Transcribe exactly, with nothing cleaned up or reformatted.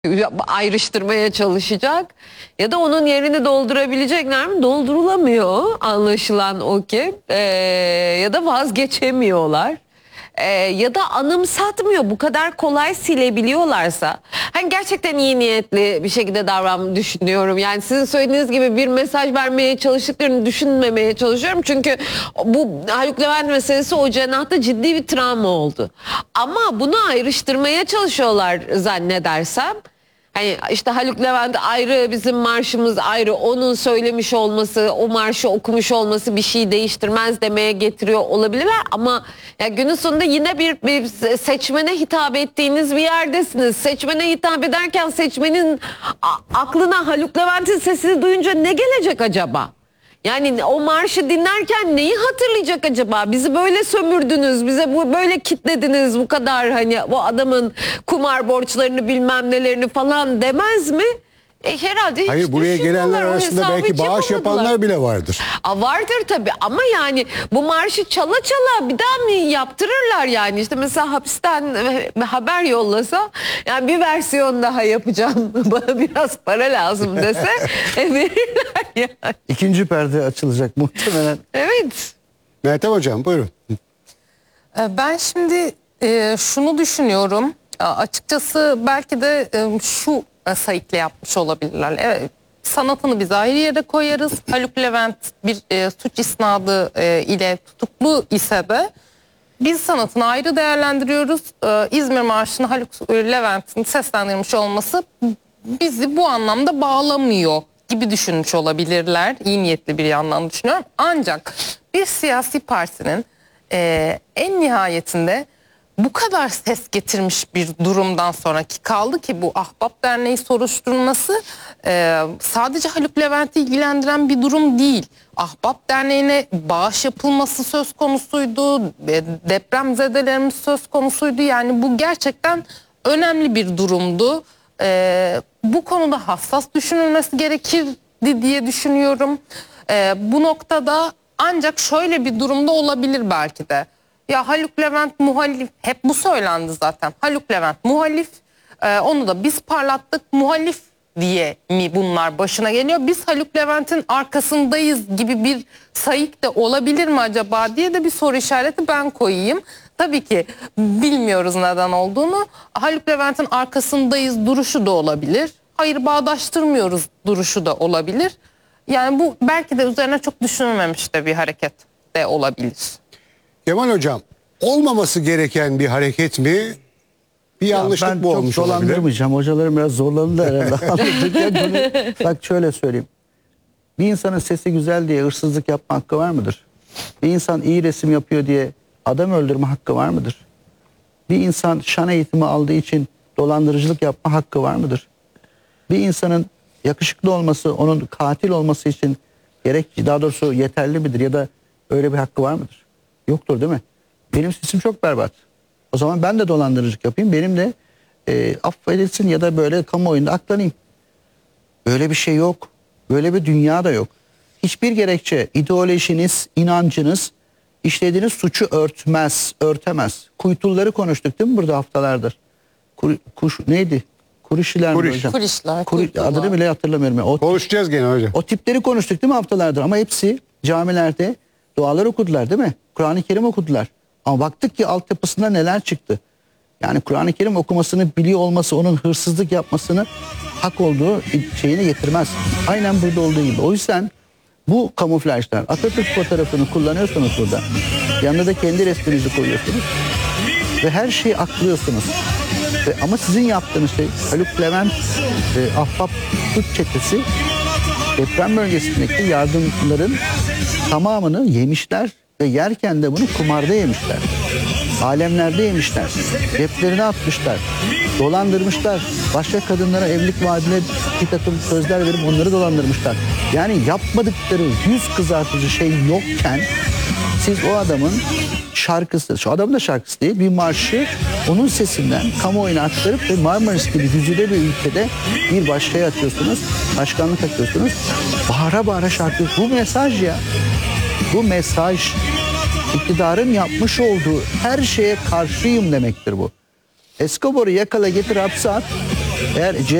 ayrıştırmaya çalışacak ya da onun yerini doldurabilecekler mi? Doldurulamıyor anlaşılan o ki ee, ya da vazgeçemiyorlar. Ee, ya da anımsatmıyor, bu kadar kolay silebiliyorlarsa hani gerçekten iyi niyetli bir şekilde davranmayı düşünüyorum. Yani sizin söylediğiniz gibi bir mesaj vermeye çalıştıklarını düşünmemeye çalışıyorum. Çünkü bu Haluk Levent meselesi o cenahta ciddi bir travma oldu. Ama bunu ayrıştırmaya çalışıyorlar zannedersem. Hani işte Haluk Levent ayrı, bizim marşımız ayrı, onun söylemiş olması, o marşı okumuş olması bir şey değiştirmez demeye getiriyor olabilirler ama ya günün sonunda yine bir, bir seçmene hitap ettiğiniz bir yerdesiniz. Seçmene hitap ederken seçmenin aklına Haluk Levent'in sesini duyunca ne gelecek acaba? Yani o marşı dinlerken neyi hatırlayacak acaba? Bizi böyle sömürdünüz, bize bu böyle kitlediniz, bu kadar hani bu adamın kumar borçlarını bilmem nelerini falan demez mi? E, herhalde hiç Hayır, buraya gelenler arasında belki bağış yapanlar bile vardır. A, vardır tabii ama yani bu marşı çala çala bir daha mı yaptırırlar yani? İşte mesela hapisten haber yollasa, yani bir versiyon daha yapacağım, bana biraz para lazım dese e, verirler yani. İkinci perde açılacak muhtemelen. Evet. Meltem Hocam buyurun. Ben şimdi e, şunu düşünüyorum. Açıkçası belki de e, şu sayıkla yapmış olabilirler. Evet, sanatını biz ayrı yere koyarız. Haluk Levent bir e, suç isnadı e, ile tutuklu ise de biz sanatını ayrı değerlendiriyoruz. E, İzmir Marşı'nı Haluk Levent'in seslendirmiş olması bizi bu anlamda bağlamıyor gibi düşünmüş olabilirler. İyi niyetli bir yandan düşünüyorum. Ancak bir siyasi partinin e, en nihayetinde bu kadar ses getirmiş bir durumdan sonraki, kaldı ki bu Ahbap Derneği soruşturması e, sadece Haluk Levent'i ilgilendiren bir durum değil. Ahbap Derneği'ne bağış yapılması söz konusuydu, e, depremzedelerimiz söz konusuydu. Yani bu gerçekten önemli bir durumdu. E, bu konuda hassas düşünülmesi gerekirdi diye düşünüyorum. E, bu noktada ancak şöyle bir durumda olabilir belki de. Ya Haluk Levent muhalif, hep bu söylendi zaten. Haluk Levent muhalif, e, onu da biz parlattık, muhalif diye mi bunlar başına geliyor? Biz Haluk Levent'in arkasındayız gibi bir sayık da olabilir mi acaba diye de bir soru işareti ben koyayım. Tabii ki bilmiyoruz neden olduğunu. Haluk Levent'in arkasındayız duruşu da olabilir. Hayır, bağdaştırmıyoruz duruşu da olabilir. Yani bu belki de üzerine çok düşünülmemiş de bir hareket de olabilir. Kemal Hocam, olmaması gereken bir hareket mi? Bir yanlışlık ya ben bu olmuş çok olabilir. dolandırmayacağım. Hocalarım biraz zorlandı herhalde. Anlatırken bunu, bak şöyle söyleyeyim. Bir insanın sesi güzel diye hırsızlık yapma hakkı var mıdır? Bir insan iyi resim yapıyor diye adam öldürme hakkı var mıdır? Bir insan şan eğitimi aldığı için dolandırıcılık yapma hakkı var mıdır? Bir insanın yakışıklı olması, onun katil olması için gerek, daha doğrusu yeterli midir ya da öyle bir hakkı var mıdır? Yoktur değil mi? Benim sesim çok berbat. O zaman ben de dolandırıcılık yapayım. Benim de e, affedilsin ya da böyle kamuoyunda aklanayım. Öyle bir şey yok. Böyle bir dünya da yok. Hiçbir gerekçe, ideolojiniz, inancınız işlediğiniz suçu örtmez, örtemez. Kuytulları konuştuk değil mi burada haftalardır? Kur, kuş, neydi? Kurişiler mi hocam? Kurişler, Kuru, adını bile hatırlamıyorum. O, Konuşacağız gene hocam. o tipleri konuştuk değil mi haftalardır? Ama hepsi camilerde dualar okudular değil mi? Kur'an-ı Kerim okudular. Ama baktık ki altyapısında neler çıktı. Yani Kur'an-ı Kerim okumasını biliyor olması onun hırsızlık yapmasını hak olduğu şeyine getirmez. Aynen burada olduğu gibi. O yüzden bu kamuflajlar, Atatürk fotoğrafını kullanıyorsunuz burada. Yanında da kendi resminizi koyuyorsunuz. Ve her şeyi aklıyorsunuz. Ve, ama sizin yaptığınız şey Haluk Levent e, Ahbap Suç Çetesi deprem bölgesindeki yardımların tamamını yemişler ve yerken de bunu kumarda yemişler. Alemlerde yemişler. Ceplerine atmışlar. Dolandırmışlar. Başka kadınlara evlilik vaadine bir takım sözler verip onları dolandırmışlar. Yani yapmadıkları yüz kızartıcı şey yokken siz o adamın şarkısı, şu adamın da şarkısı değil, bir marşı onun sesinden kamuoyuna aktarıp ve Marmaris gibi güzide bir ülkede bir başkaya atıyorsunuz, başkanlık atıyorsunuz. Bağıra bağıra şarkı. Bu mesaj ya. Bu mesaj iktidarın yapmış olduğu her şeye karşıyım demektir bu. Escobar'ı yakala getir hapse at. Eğer